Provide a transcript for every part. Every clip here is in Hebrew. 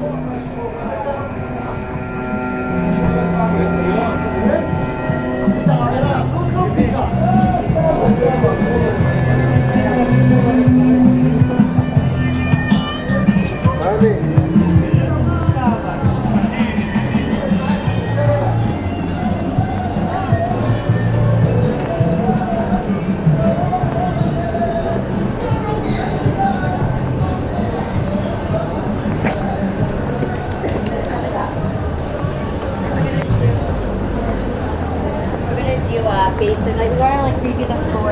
Like, we're gonna like redo the floor.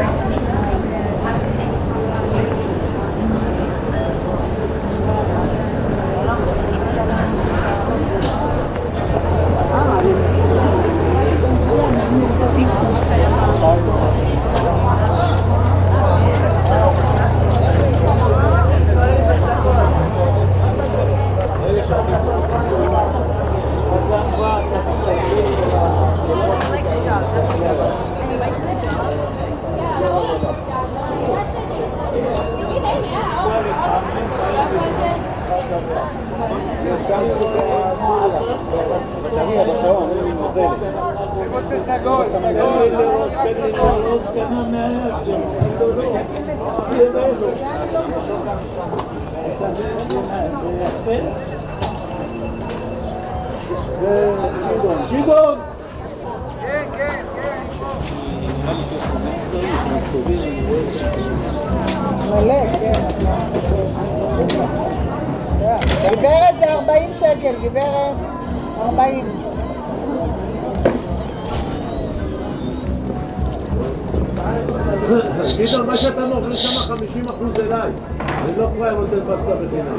גדעון! מלא, כן. גברת זה 40 שקל, גברת 40. גדעון, מה שאתה מוכר שם 50% אליי. אני לא פרייר נותן פסטה בחינם.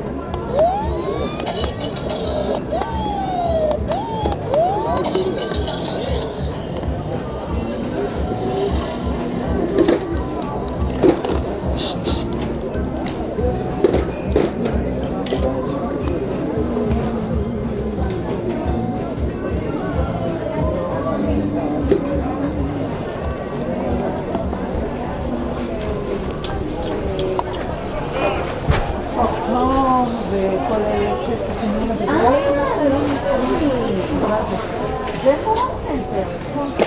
וכל אלה שתקנים לבית. שלום, זה פורום סנטר.